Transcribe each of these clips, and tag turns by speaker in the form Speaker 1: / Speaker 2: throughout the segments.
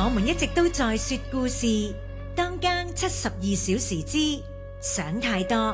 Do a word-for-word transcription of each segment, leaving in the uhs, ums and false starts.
Speaker 1: 我們一直都在說故事，當更七十二小時之想太多。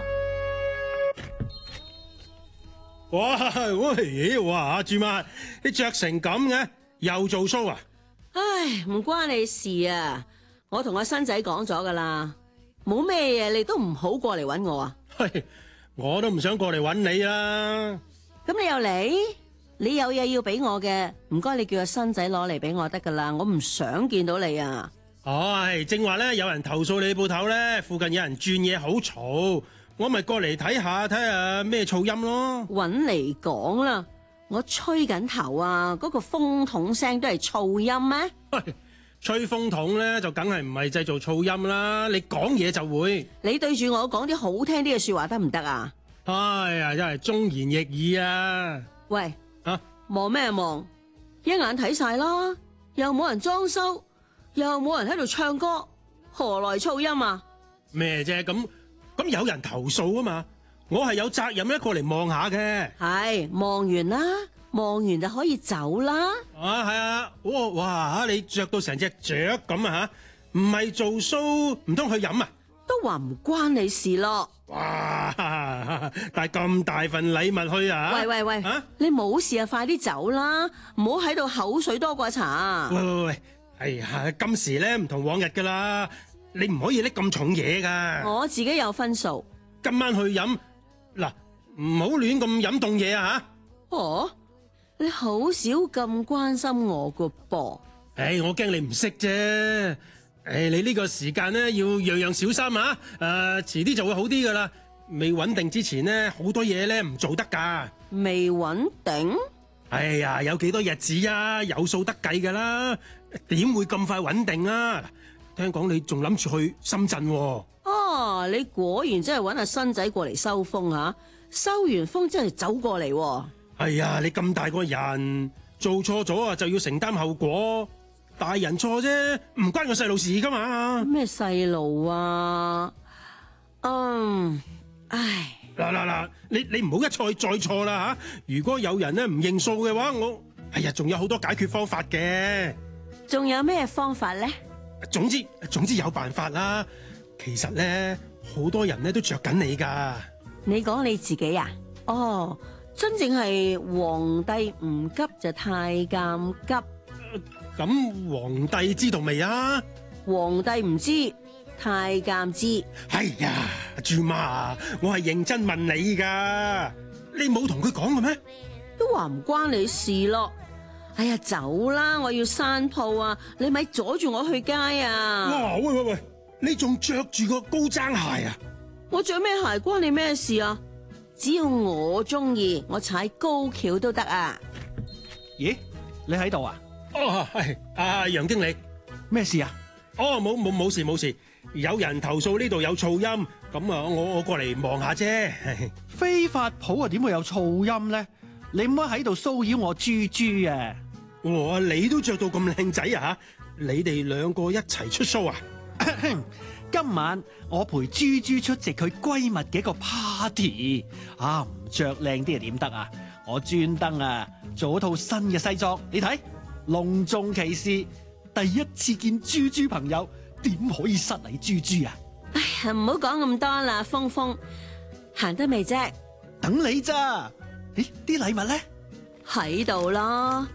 Speaker 2: 哇喂，哇豬媽，你着成咁嘅，又做 show 啊？
Speaker 3: 唉，唔關你事啊！我同阿新仔講咗噶啦，冇咩嘢你都唔好過嚟搵我啊！
Speaker 2: 嘿，我都唔想過嚟搵你啦。
Speaker 3: 咁你又嚟？你有嘢要俾我嘅，唔該你叫阿新仔攞嚟俾我得噶啦，我唔想見到你啊！
Speaker 2: 哦，係正話咧，有人投訴你鋪頭咧，附近有人轉嘢好嘈，我咪過嚟睇下睇下咩噪音咯。
Speaker 3: 搵嚟講啦，我吹緊頭啊，嗰個風筒聲都係噪音咩？
Speaker 2: 嘿，吹風筒咧就梗係唔係製造噪音啦，你講嘢就會。
Speaker 3: 你對住我講啲好聽啲嘅說話得唔得啊？
Speaker 2: 哎呀，真係忠言逆耳啊！
Speaker 3: 喂，
Speaker 2: 啊，
Speaker 3: 望咩望？一眼睇晒啦，又冇人裝修，又冇人喺度唱歌，何來噪音啊？
Speaker 2: 咩啫？咁咁有人投訴啊嘛，我係有責任一過嚟望下嘅。
Speaker 3: 係望完啦，望完就可以走啦。
Speaker 2: 啊，係啊，哇哇，你着到成隻雀咁啊吓，唔係做 show，唔通去飲啊？
Speaker 3: 都話唔關你事咯。
Speaker 2: 哇！帶咁大份禮物去啊？
Speaker 3: 喂喂喂，
Speaker 2: 啊、
Speaker 3: 你冇事啊，快啲走啦，唔好喺度口水多過茶。
Speaker 2: 喂喂喂，哎呀，今時咧唔同往日噶啦，你唔可以拎咁重嘢噶。
Speaker 3: 我自己有分數。
Speaker 2: 今晚去飲嗱，唔好亂咁飲凍嘢啊吓！
Speaker 3: 哦，你好少咁關心我噶噃。
Speaker 2: 唉，我驚你唔識啫。誒，你呢個時間咧要樣樣小心啊！誒，遲啲就會好啲噶啦。未穩定之前咧，好多嘢咧唔做得噶。
Speaker 3: 未穩定？
Speaker 2: 哎呀，有幾多日子啊？有數得計噶啦，點會咁快穩定啊？聽講你仲諗住去深圳喎？
Speaker 3: 啊，你果然真係搵阿新仔過嚟收風吓，收完風真係走過嚟喎。
Speaker 2: 哎呀，你咁大個人，做錯咗啊就要承擔後果。大人錯啫，唔關個細路事噶嘛。
Speaker 3: 咩細路啊？嗯，唉，
Speaker 2: 嗱嗱嗱，你你唔好一錯再錯啦吓！如果有人咧唔認數嘅話，我哎呀，仲有好多解決方法嘅。
Speaker 3: 仲有咩方法咧？
Speaker 2: 總之總之有辦法啦。其實咧，好多人咧都着緊你噶。
Speaker 3: 你講你自己啊？哦，真正係皇帝唔急就太監急。
Speaker 2: 咁皇帝知道未啊？
Speaker 3: 皇帝唔知，太監知。
Speaker 2: 哎呀，豬媽，我係認真問你噶，你冇同佢講嘅咩？
Speaker 3: 都話唔關你事咯。哎呀，走啦，我要閂鋪啊！你咪阻住我去街啊！
Speaker 2: 哇，喂喂喂，你仲着住個高踭鞋啊？
Speaker 3: 我着咩鞋關你咩事啊？只要我中意，我踩高蹺都得啊！
Speaker 4: 咦，你喺度啊？
Speaker 2: 哦，係阿楊經理，
Speaker 4: 咩事啊？
Speaker 2: 哦，冇冇冇事冇事，有人投訴呢度有噪音，咁啊，我我過嚟望下啫。
Speaker 4: 飛髮鋪啊，點會有噪音咧？你唔好喺度騷擾我豬豬啊！
Speaker 2: 哇，你都着到咁靚仔啊？你哋兩個一齊出 show 啊？
Speaker 4: 今晚我陪豬豬出席佢閨蜜嘅一個 party 啊，唔着靚啲啊點得啊？我專登啊做咗套新嘅西裝，你睇。隆重其事，第一次見豬豬朋友，點可以失禮豬豬啊？
Speaker 3: 哎呀，唔好講咁多啦，峰峰，行得未啫？
Speaker 4: 等你咋？誒，啲禮物咧？
Speaker 3: 喺度咯。